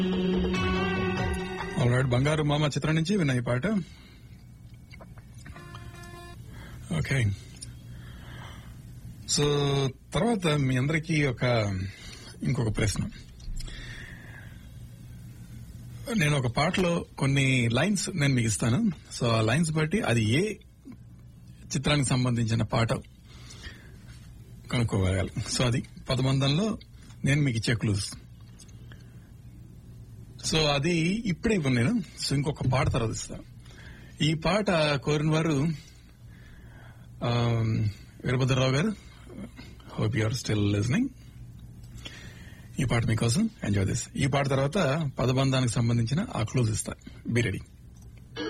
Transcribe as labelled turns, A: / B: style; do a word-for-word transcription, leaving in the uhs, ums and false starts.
A: Alright, బంగారు మామ చిత్రం నుంచి విన్న ఈ పాట. ఓకే, సో తర్వాత మీ అందరికీ ఒక ఇంకొక ప్రశ్న. నేను ఒక పాటలో కొన్ని లైన్స్ నేను మీకు ఇస్తాను. సో ఆ లైన్స్ బట్టి అది ఏ చిత్రానికి సంబంధించిన పాట కనుక్కోగలగాలి. సో అది పదబంధంలో నేను మీకు ఇచ్చే క్లూస్. సో అది ఇప్పుడే ఇవ్వను నేను. సో ఇంకొక పాట తర్వాత ఇస్తాను. ఈ పాట కోరిన వారు వీరభద్రరావు గారు. Hope you are still listening. ఈ పాట మీకోసం, ఎంజాయ్ దిస్. ఈ పాట తర్వాత పదబంధానికి సంబంధించిన ఆ క్లూజ్ ఇస్తా. Be ready.